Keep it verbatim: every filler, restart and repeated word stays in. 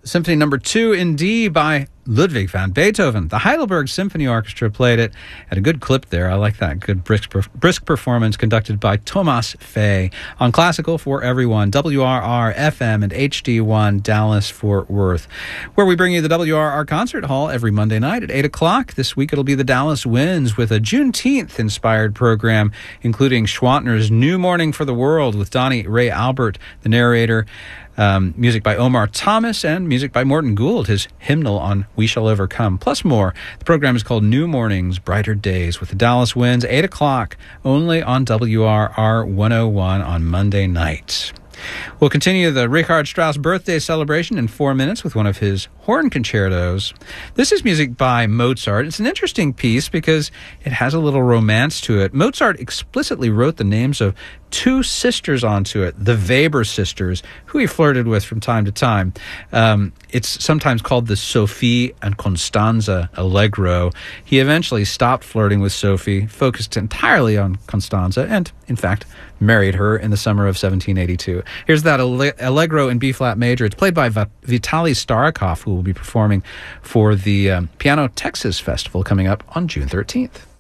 Symphony Number Two in D by Ludwig van Beethoven. The Heidelberg Symphony Orchestra played it at a good clip there. I like that. Good brisk, brisk performance conducted by Thomas Fay on Classical for Everyone, W R R F M and H D one Dallas Fort Worth, where we bring you the W R R Concert Hall every Monday night at eight o'clock. This week it'll be the Dallas Winds with a Juneteenth inspired program, including Schwantner's New Morning for the World with Donnie Ray Albert, the narrator. Um, music by Omar Thomas and music by Morton Gould, his hymnal on We Shall Overcome, plus more. The program is called New Mornings, Brighter Days with the Dallas Winds, eight o'clock, only on W R R one oh one on Monday nights. We'll continue the Richard Strauss birthday celebration in four minutes with one of his horn concertos. This is music by Mozart. It's an interesting piece because it has a little romance to it. Mozart explicitly wrote the names of two sisters onto it, the Weber sisters, who he flirted with from time to time. Um, it's sometimes called the Sophie and Constanza Allegro. He eventually stopped flirting with Sophie, focused entirely on Constanza, and, in fact, married her in the summer of seventeen eighty-two. Here's that Allegro in B-flat major. It's played by Vitaly Starokoff, who will be performing for the um, Piano Texas Festival coming up on June thirteenth.